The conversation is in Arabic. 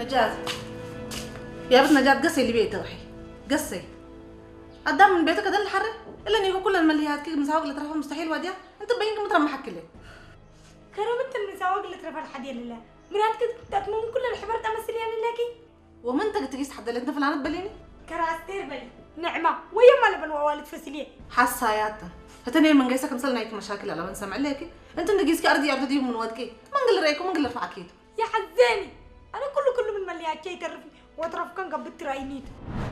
نجاة يا بنت نجاة قصي اللي بيته وحي قصي قدام من بيتك هذا الحر الا ان يكون كل المليات كي مساوق اللي ترفع مستحيل واديها انت باينك مترمى حكي لك كرمت المساوق اللي ترفع الحدية لله مرات كنت تتمم كل الحبر تمثل يعني لكي ومنطق تقيس حد اللي انت فلانة بليني كراستير بلي نعمة ويا ما لبن ووالد فسيليه حساياتا هتني من قيسك مثلا هيك مشاكل على من سمع لك انت نقيسك ارضي ارضي من ودكي ما نقول ريكم ما نقول رفع اكيد يا حزاني انا كله من مليات شي ترفي وترف كان قبل تراينيت